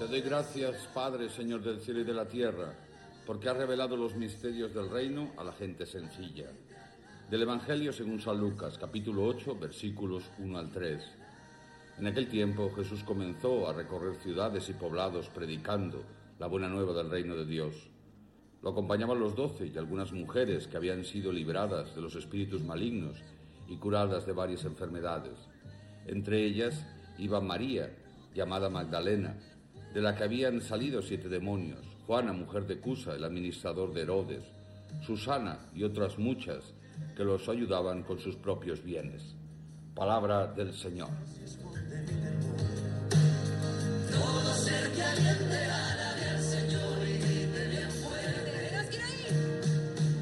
doy gracias, Padre, Señor del cielo y de la tierra, porque has revelado los misterios del reino a la gente sencilla. Del Evangelio según San Lucas, capítulo 8, versículos 1 al 3. En aquel tiempo Jesús comenzó a recorrer ciudades y poblados predicando la buena nueva del reino de Dios. Lo acompañaban los 12 y algunas mujeres que habían sido libradas de los espíritus malignos y curadas de varias enfermedades. Entre ellas iba María, llamada Magdalena, de la que habían salido 7 demonios, Juana, mujer de Cusa, el administrador de Herodes, Susana y otras muchas que los ayudaban con sus propios bienes. Palabra del Señor. Todo ser que aliente